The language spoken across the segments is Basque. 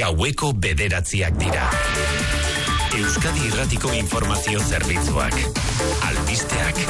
Gaueko 9:00 dira. Euskadi Irratiko Informazio Zerbitzuak. Albisteak.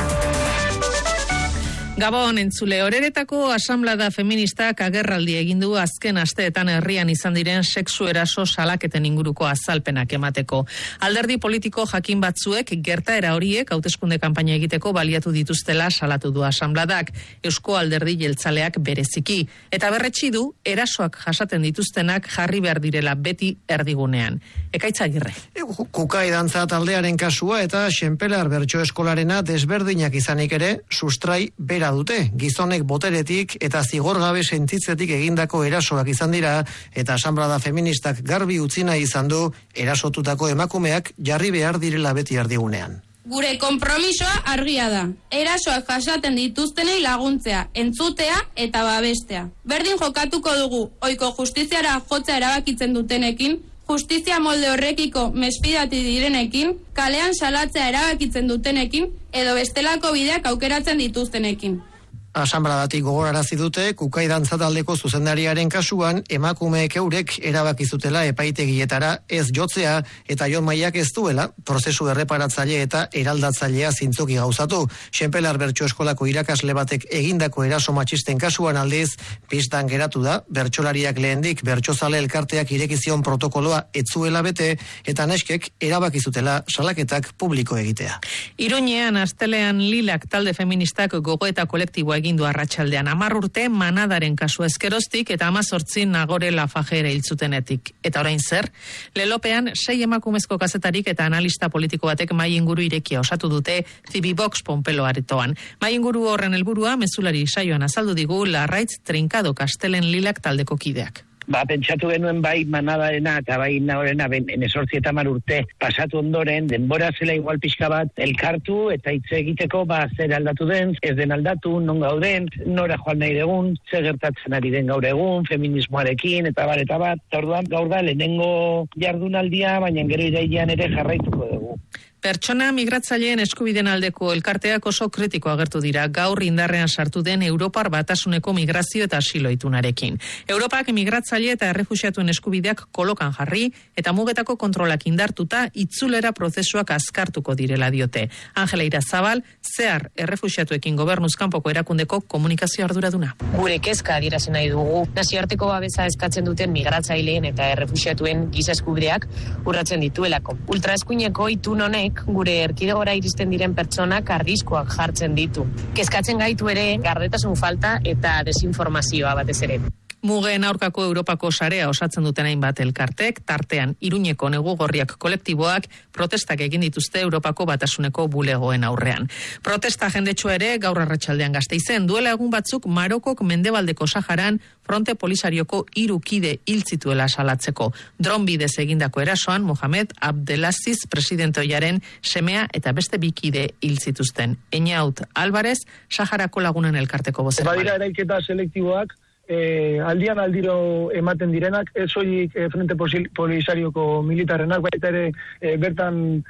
Gabon entzule, Oreretako asanblada feministak agerraldi egin du azken asteetan herrian izan diren sexu eraso salaketen inguruko azalpenak emateko. Alderdi politiko jakin batzuek gertaera horiek hauteskunde kanpaina egiteko baliatu dituztela salatu du asanbladak, Eusko Alderdi Jeltzaleak bereziki, eta berretsi du erasoak jasaten dituztenak jarri behar direla beti erdigunean. Ekaitz Agirre. Kukai dantza taldearen kasua eta Xenpelar bertso eskolarena desberdinak izanik ere, sustrai bera dute. Gizonek boteretik eta zigorgabe sentitzetik egindako erasoak izan dira, eta asanblada feministak garbi utzi nahi izan du erasotutako emakumeak jarri behar direla beti erdigunean. Gure konpromisoa argia da. Erasoak jasaten dituztenei laguntzea, entzutea eta babestea. Berdin jokatuko dugu ohiko justiziara jotzea erabakitzen dutenekin, justizia molde horrekiko mesfidati direnekin, kalean salatzea erabakitzen dutenekin, edo bestelako bideak aukeratzen dituztenekin. Asanbladatik gogorarazi dute, Kukai dantza taldeko zuzendariaren kasuan, emakumeek eurek erabaki zutela epaitegietara ez jotzea, eta Jon Maiak ez duela, prozesu erreparatzaile eta eraldatzailea zintzoki gauzatu. Xenpelar bertso eskolako irakasle batek egindako eraso matxisten kasuan aldiz, pistan geratu da, bertsolariak lehendik bertsozale elkarteak irekizion protokoloa etzuela bete, eta neskek erabaki zutela salaketak publiko egitea. Iruñean astelean Lilak talde feministak gogoeta kolektiboa egindu arratsaldean 10 urte manadaren kasua eskeroztik eta 18 Nagore Lafajere hiltzutenetik. Eta orain zer? Lelopean 6 emakumezko kazetarik eta analista politiko batek mahai inguru irekia osatu dute Cibibox Pompelo aretoan. Mahai inguru horren helburua mezulari saioan azaldu digu Larraitz Trinkado Kastelen Lilak taldeko kideak. Pentsatu genuen bai manadarena eta bai Nagorena 18 eta 10 urte pasatu ondoren, denbora zela igual pixka bat elkartu eta hitz egiteko zer aldatu den, ez den aldatu, non gauden, nora joan nahi dugun, zer gertatzen ari den gaur egun, feminismoarekin eta bat. Eta orduan gaur da lehenengo jardunaldia, baina gero irailean ere jarraituko dugu. Pertsona migratzaileen eskubideen aldeko elkarteak oso kritiko agertu dira gaur indarrean sartu den Europar Batasuneko migrazio eta asiloitunarekin. Europak migratzaile eta errefuxiatuen eskubideak kolokan jarri eta mugetako kontrolak indartuta itzulera prozesuak azkartuko direla diote. Angela Irazabal, zehar errefuxiatuekin gobernuz kanpoko erakundeko komunikazio arduraduna. Gure kezka adierazi nahi dugu. Nazioarteko babesa eskatzen duten migratzaileen eta errefuxiatuen giza eskubideak urratzen dituelako. Ultraeskuineko itun honek gure erkidegora iristen diren pertsonak arriskuak jartzen ditu. Kezkatzen gaitu ere gardetasun falta eta desinformazioa batez ere. Mugen aurkako Europako sarea osatzen duten hainbat elkartek, tartean Iruñeko negugorriak kolektiboak protestak egin dituzte Europako Batasuneko bulegoen aurrean. Protesta jendetsua ere gaur arratsaldean Gasteizen, duela egun batzuk Marokok mendebaldeko Saharan fronte polisarioko 3 kide hil zituela salatzeko. Dron bidez egindako erasoan Mohamed Abdelaziz presidentoiaren semea eta beste 2 kide hil zituzten. Eñaut Álvarez, Saharako lagunen elkarteko bozeramaile. Badira eraiketa selektiboak, aldian aldiro ematen direnak, ez soilik frente polisarioko militarrenak, baita ere bertan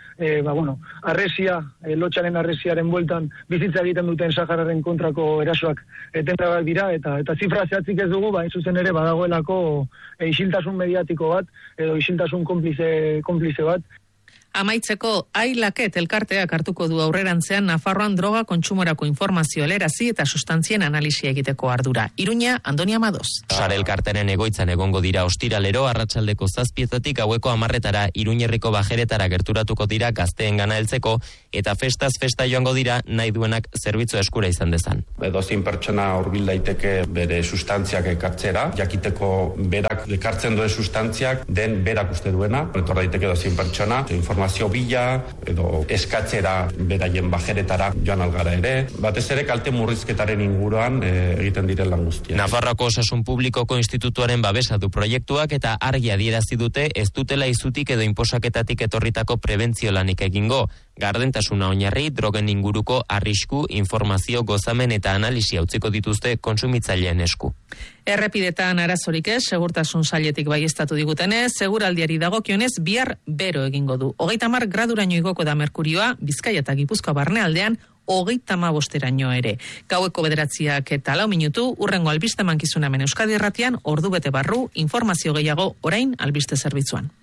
arresia, lotxaren arresiaren bueltan bizitza egiten duten Sahararen kontrako erasoak etendagoak dira, eta zifra zehatzik ez dugu, zuzen ere badagoelako isiltasun mediatiko bat, edo isiltasun konplize bat. Amaitzeko, Ailaket elkarteak hartuko du aurrerantzean Nafarroan droga kontsumorako informazio helarazi eta sustantzien analisia egiteko ardura. Iruña, Andoni Amadoz. Sare elkarteren egoitzan egongo dira ostiralero, arratsaldeko 7:00 gaueko 10:00 Iruñerriko bajeretara gerturatuko dira gazteen gana heltzeko, eta festaz festa joango dira nahi duenak zerbitzu eskura izan dezan. Edozein pertsona hurbil daiteke bere sustantziak ekartzera, jakiteko berak ekartzen duen sustantziak den berak uste duena, etor daiteke edozein pertsona, informazio bila edo eskatzera beraien bajeretara joan algara ere, batez ere kalte murrizketaren inguruan egiten diren lan guztia. Nafarroako Osasun Publikoko Institutuaren babesa du proiektuak eta argi adierazi dute ez dutela izutik edo inposaketatik etorritako prebentzio lanik egingo. Gardentasuna oinarri, drogen inguruko arrisku, informazio, gozamen eta analisia utziko dituzte kontsumitzaileen esku. Errepidetan arazorik ez, segurtasun sailetik baieztatu digutenez, seguraldiari dagokionez bihar bero egingo du. 30 graduraino igoko da merkurioa, Bizkaia eta Gipuzkoa barnealdean 35 ere. Gaueko 9 eta 4 minutu, urrengo albiste mankizuna hemen Euskadi Irratian, ordu bete barru, informazio gehiago orain albiste zerbitzuan.